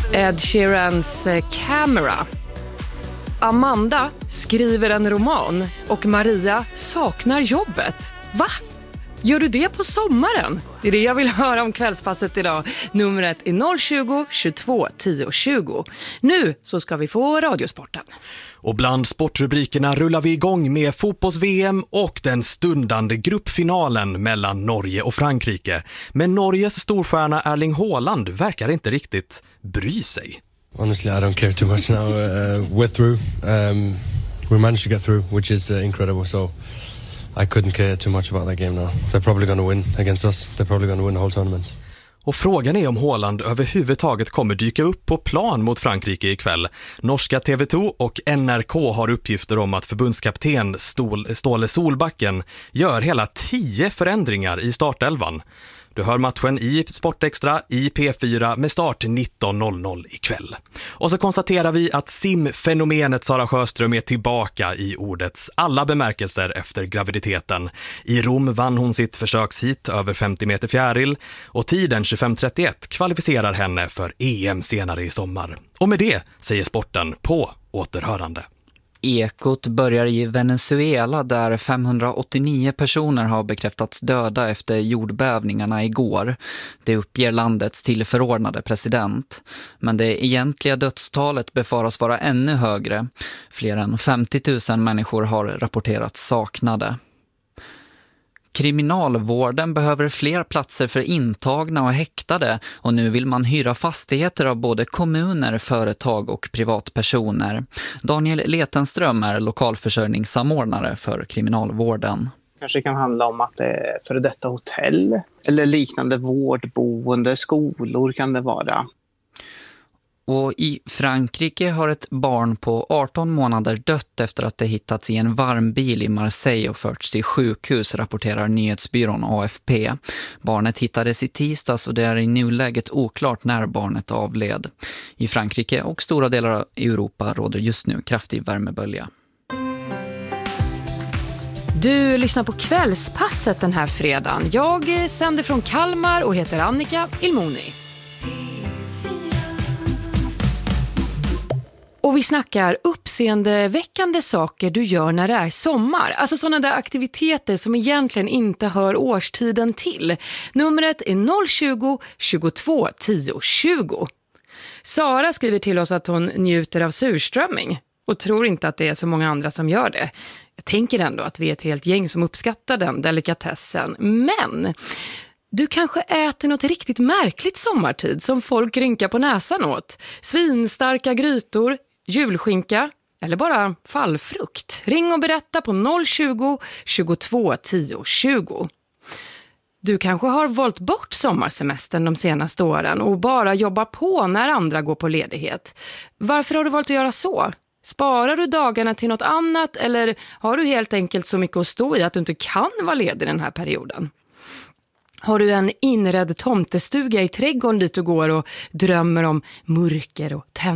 Ed Sheerans Camera. Amanda skriver en roman och Maria saknar jobbet. Va? Gör du det på sommaren? Det är det jag vill höra om kvällspasset idag. Numret är 020 22 10 20. Nu så ska vi få Radiosporten. Och bland sportrubrikerna rullar vi igång med fotbolls-VM och den stundande gruppfinalen mellan Norge och Frankrike. Men Norges storstjärna Erling Haaland verkar inte riktigt bry sig. Honestly, I don't care too much now. We're through. We managed to get through, which is incredible. So I couldn't care too much about that game now. They're probably going to win against us. They're probably going to win the whole tournament. Och frågan är om Haaland överhuvudtaget kommer dyka upp på plan mot Frankrike ikväll. Norska TV2 och NRK har uppgifter om att förbundskapten Ståle Solbacken gör hela 10 förändringar i startelvan. Du hör matchen i Sportextra i P4 med start 19.00 ikväll. Och så konstaterar vi att simfenomenet Sara Sjöström är tillbaka i ordets alla bemärkelser efter graviditeten. I Rom vann hon sitt försökshit över 50 meter fjäril och tiden 25.31 kvalificerar henne för EM senare i sommar. Och med det säger sporten på återhörande. Ekot börjar i Venezuela där 589 personer har bekräftats döda efter jordbävningarna igår. Det uppger landets tillförordnade president. Men det egentliga dödstalet befaras vara ännu högre. Fler än 50 000 människor har rapporterats saknade. Kriminalvården behöver fler platser för intagna och häktade och nu vill man hyra fastigheter av både kommuner, företag och privatpersoner. Daniel Letenström är lokalförsörjningssamordnare för kriminalvården. Kanske kan handla om att det är före detta hotell eller liknande vårdboende, skolor kan det vara. Och i Frankrike har ett barn på 18 månader dött efter att det hittats i en varm bil i Marseille och förts till sjukhus, rapporterar nyhetsbyrån AFP. Barnet hittades i tisdags och det är i nuläget oklart när barnet avled. I Frankrike och stora delar av Europa råder just nu kraftig värmebölja. Du lyssnar på kvällspasset den här fredagen. Jag sänder från Kalmar och heter Annika Ilmoni. Och vi snackar uppseendeväckande saker du gör när det är sommar. Alltså sådana där aktiviteter som egentligen inte hör årstiden till. Numret är 020 22 10 20. Sara skriver till oss att hon njuter av surströmming och tror inte att det är så många andra som gör det. Jag tänker ändå att vi är ett helt gäng som uppskattar den delikatessen. Men du kanske äter något riktigt märkligt sommartid som folk rynkar på näsan åt. Svinstarka grytor, julskinka eller bara fallfrukt. Ring och berätta på 020 22 10 20. Du kanske har valt bort sommarsemestern de senaste åren och bara jobbar på när andra går på ledighet. Varför har du valt att göra så? Sparar du dagarna till något annat eller har du helt enkelt så mycket att stå i att du inte kan vara ledig den här perioden? Har du en inredd tomtestuga i trädgården dit du går och drömmer om mörker och